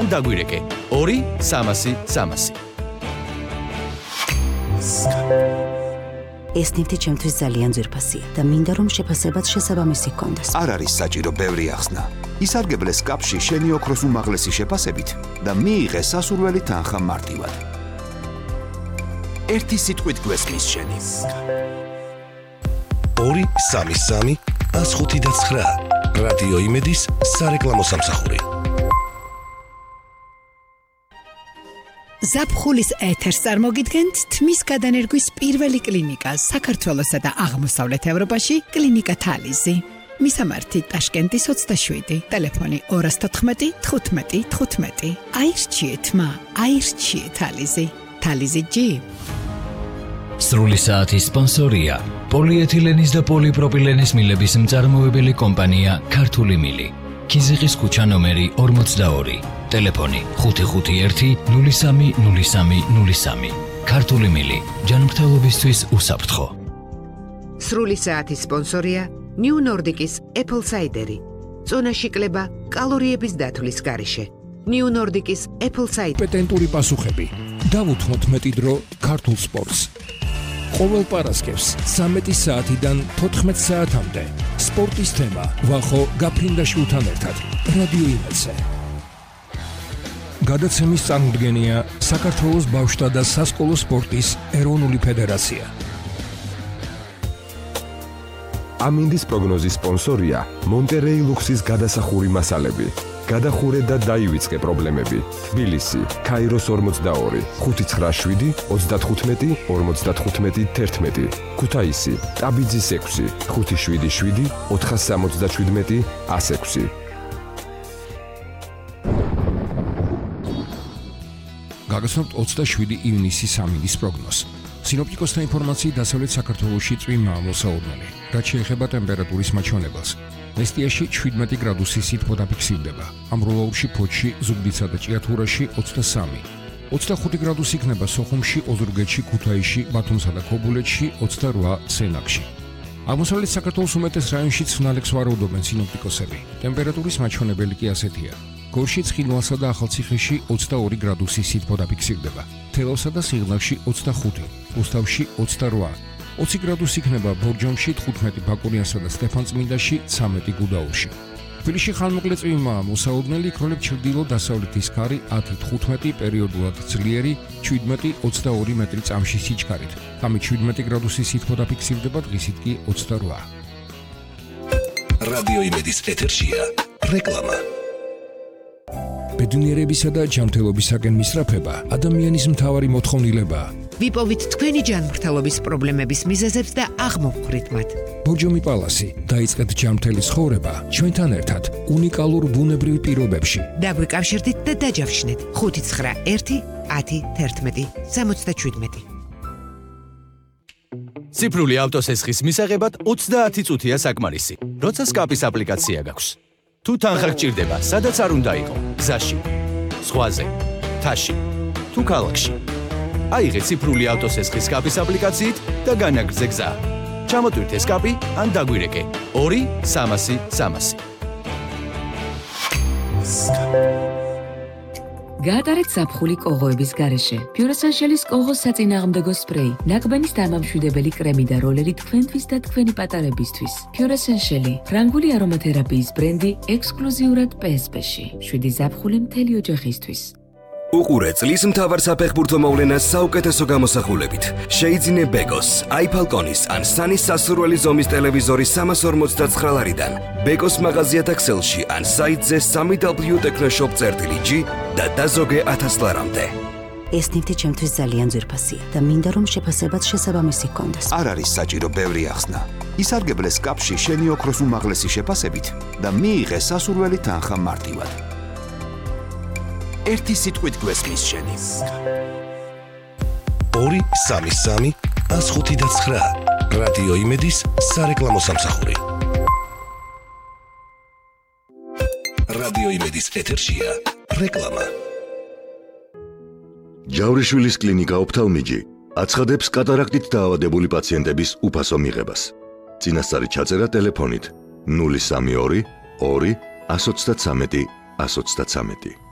დაგვირეკე 2-300-300. ეს ნივთი ჩემთვის ძალიან ძვირფასია და მინდა რომ შეფასებაც შესაბამისი ჰქონდეს. არ არის საჭირო ბევრი ახსნა. ისარგებლე სკაფში შენი ოქროს უმაღლესი შეფასებით და მიიღე სასურველი თანხა მარტივად. ერთი სიტყვით გვესმის შენი. 2-300-105-9 რადიო იმედის სარეკლამო სამსახური. ზაფხულის ეთერს წარმოგიდგენთ თმის გადანერგვის პირველი კლინიკა საქართველოსა და აღმოსავლეთ ევროპაში კლინიკა თალიზი. მისამართი ტაშკენტის 27, ტელეფონი 214 15 15. აირჩიეთ თალიზი. თალიზი G. სრული საათის სპონსორია პოლიეთილენის და პოლიპროპილენის მილების მწარმოებელი კომპანია ქართული მილი. ქიზიყის ქუჩა ნომერი 42, ტელეფონი 551-030303. ქართული მილი, ჯანმრთელობისთვის უსაფრთხო. სრული საათის სპონსორია New Nordic-ის Apple Cider. წონაში კლება კალორიების დათვლის გარეშე. New Nordic-ის Apple Cider. პეტენტური პასუხები. დავუთმოთ მეტი დრო ქართულ სპორტს. ყოველ პარასკევს 13 საათიდან 14 საათამდე სპორტის თემა ვახო გაფრინდაშვილთან ერთად რადიო იმედზე. გადაცემის წარმოდგენია საქართველოს ბავშვთა და სასკოლო სპორტის ეროვნული ფედერაცია. ამინდის პროგნოზის სპონსორია მონტერეი ლუქსის გადასახური მასალები. გადახურე და დაივიწყე პრობლემები. თბილისი, ქაიროს 42, 597, 35, 55, 11. ქუთაისი, ტაბიძის 6, 577, 477, 106. გაგაცნობთ 27 ივნისის ამინდის პროგნოზს. სინოპტიკოსთა ინფორმაციით დასავლეთ საქართველოში წვიმაა მოსაოდნელი, რაც შეეხება ტემპერატურის მაჩვენებელს. ნესტიაში 17 გრადუსი სითბო დაფიქსირდება. ამბროლაურში, ფოთში, ზუგდიდსა და ჭიათურაში 23. 25 გრადუსი იქნება სოხუმში, ოზურგეთში, ქუთაისში, ბათუმსა და ქობულეთში, 28 სენაკში. აღმოსავლეთ საქართველოს უმეტეს რაიონში ცვნალებს ვარაუდობენ სინოპტიკოსები. ტემპერატურის მაჩვენებელი კი ასეთია. გორში, ცხინვალსა და ახალციხეში 22 გრადუსი სითბო დაფიქსირდება. თელავსა და სიღნაღში 25, რუსთავში 28. 20 გრადუსი იქნება ბორჯომში, 15 ბაკურიანსა და სტეფანწმინდაში, 13 გუდაურში. თბილისში ხანმოკლე წვიმაა მოსაოდნელი, იქროლებს ჩრდილო-დასავლეთის ქარი 10-15, პერიოდულად ძლიერი 17-22 მეტრი წამში სიჩქარით. ღამით 17 გრადუსი სითბო დაფიქსირდება, დღისით კი 28. რადიო იმედის ეთერშია რეკლამა. ბედნიერებისა და ჯანმრთელობისაკენ მისწრაფება ადამიანის მთავარი მოთხოვნილებაა. ვიპოვით თქვენი ჯანმრთელობის პრობლემების მიზეზებს და აღმოვხვრით მათ. ბორჯომი პალასი, დაიწყეთ ჯანმრთელი ცხოვრება ჩვენთან ერთად უნიკალურ ბუნებრივ პირობებში. დაგვიკავშირდით და დაჯავშნეთ 591-10-11-77. ციფრული ავტოსესხის მისაღებად 30 წუთია საკმარისი, როცა სკაპის აპლიკაცია გაქვს. თუ თანხა გჭირდება, სადაც არ უნდა იყო, გზაში, ზღვაზე, მთაში, თუ ქალაქში. აიღე ციფრული ავტოსესხის სკაპის აპლიკაციით და განაგრძე გზა. ჩამოტვირთე სკაპი ან დაგვირეკე 2-300-300. გაატარეთ ზაფხული კოღოების გარეშე. ფიურესანშელის კოღოს საწინააღმდეგო სპრეი, ნაკბენის დამამშვიდებელი კრემი და როლერი თქვენთვის და თქვენი პატარებისთვის. ფიურესანშელი, ფრანგული არომათერაპიის ბრენდი ექსკლუზიურად PSP-ში. 7 ზაფხული მთელი ოჯახისთვის. უყურე წლის მთავარ საფეხბურთო მოვლენას საუკეთესო გამოსახულებით. შეიძინე ბეკოს, iFalconis ან სანის სასურველი ზომის ტელევიზორი 349 ლარიდან. ბეკოს მაღაზიათა ქსელში ან საიტზე 3w.technoshop.g და დაზოგე 1000 ლარამდე. ეს ნივთი ჩემთვის ძალიან ძვირფასია და მინდა რომ შეფასებაც შესაბამისი ჰქონდეს. არ არის საჭირო ბევრი ახსნა. ისარგებლე სკაფში შენი ოქროს უმაღლესი შეფასებით და მიიღე სასურველი თანხა მარტივად. ერთი სიტყვით გვესმის შენი. 2-300-105-9 რადიო იმედის სარეკლამო სამსახური. რადიო იმედის ეთერშია რეკლამა. ჯავრიშვილის კლინიკა ოფთალმიჯი აცხადებს კატარაქტით დაავადებული პაციენტების უფასო მიღებას. წინასწარი ჩაწერა ტელეფონით 032 2 133 133.